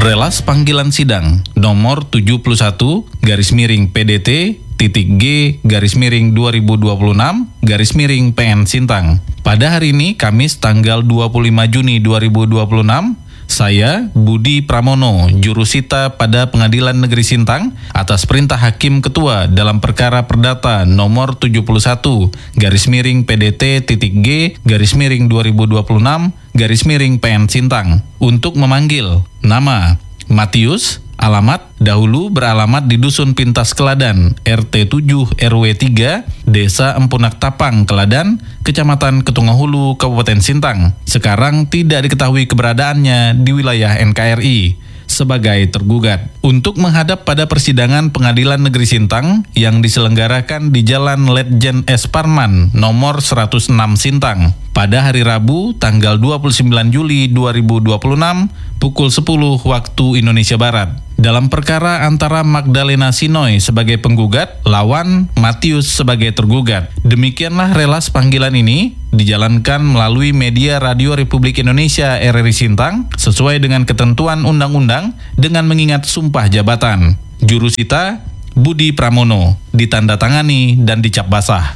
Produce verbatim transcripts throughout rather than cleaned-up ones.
Relas panggilan sidang nomor tujuh puluh satu garis miring P D T titik G garis miring dua ribu dua puluh enam garis miring P N Sintang. Pada hari ini Kamis tanggal dua puluh lima Juni dua ribu dua puluh enam, saya Budi Pramono, jurusita pada Pengadilan Negeri Sintang atas perintah Hakim Ketua dalam perkara perdata nomor tujuh puluh satu garis miring P D T titik G garis miring dua ribu dua puluh enam garis miring P N Sintang untuk memanggil nama Matius, alamat dahulu beralamat di Dusun Pintas Keladan, R T tujuh R W tiga, Desa Empunak Tapang, Keladan, Kecamatan Ketungahulu, Kabupaten Sintang. Sekarang tidak diketahui keberadaannya di wilayah N K R I sebagai tergugat untuk menghadap pada persidangan Pengadilan Negeri Sintang yang diselenggarakan di Jalan Letjen S. Parman nomor seratus enam Sintang pada hari Rabu tanggal dua puluh sembilan Juli dua ribu dua puluh enam pukul sepuluh waktu Indonesia Barat. Dalam perkara antara Magdalena Sinoy sebagai penggugat lawan Matius sebagai tergugat. Demikianlah relas panggilan ini dijalankan melalui media Radio Republik Indonesia R R I Sintang sesuai dengan ketentuan undang-undang dengan mengingat sumpah jabatan. Jurusita Budi Pramono, ditandatangani dan dicap basah.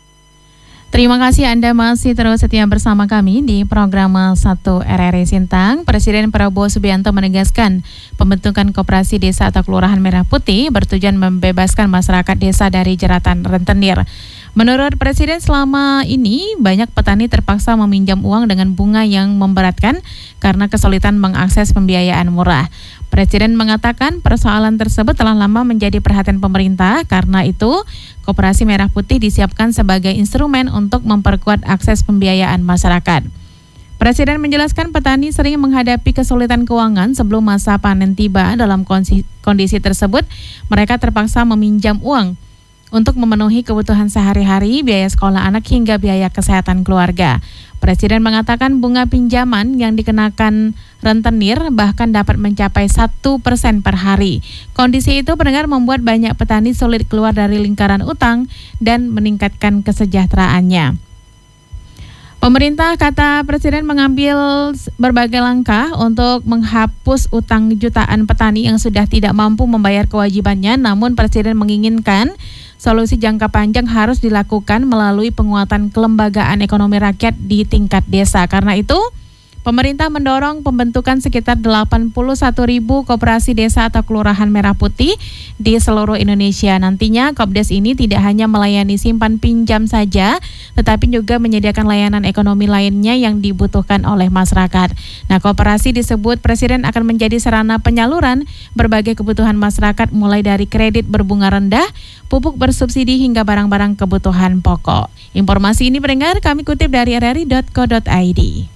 Terima kasih Anda masih terus setia bersama kami di program satu R R I Sintang. Presiden Prabowo Subianto menegaskan pembentukan koperasi desa atau kelurahan Merah Putih bertujuan membebaskan masyarakat desa dari jeratan rentenir. Menurut Presiden, selama ini banyak petani terpaksa meminjam uang dengan bunga yang memberatkan karena kesulitan mengakses pembiayaan murah. Presiden mengatakan persoalan tersebut telah lama menjadi perhatian pemerintah, karena itu Koperasi Merah Putih disiapkan sebagai instrumen untuk memperkuat akses pembiayaan masyarakat. Presiden menjelaskan petani sering menghadapi kesulitan keuangan sebelum masa panen tiba. Dalam kondisi tersebut, mereka terpaksa meminjam uang untuk memenuhi kebutuhan sehari-hari, biaya sekolah anak hingga biaya kesehatan keluarga. Presiden mengatakan bunga pinjaman yang dikenakan rentenir bahkan dapat mencapai satu persen per hari. Kondisi itu pendengar membuat banyak petani sulit keluar dari lingkaran utang dan meningkatkan kesejahteraannya. Pemerintah, kata Presiden, mengambil berbagai langkah untuk menghapus utang jutaan petani yang sudah tidak mampu membayar kewajibannya, namun Presiden menginginkan solusi jangka panjang harus dilakukan melalui penguatan kelembagaan ekonomi rakyat di tingkat desa. Karena itu, pemerintah mendorong pembentukan sekitar delapan puluh satu ribu koperasi desa atau kelurahan Merah Putih di seluruh Indonesia. Nantinya Kopdes ini tidak hanya melayani simpan pinjam saja, tetapi juga menyediakan layanan ekonomi lainnya yang dibutuhkan oleh masyarakat. Nah, koperasi disebut Presiden akan menjadi sarana penyaluran berbagai kebutuhan masyarakat, mulai dari kredit berbunga rendah, pupuk bersubsidi hingga barang-barang kebutuhan pokok. Informasi ini pendengar kami kutip dari r r i dot co dot i d.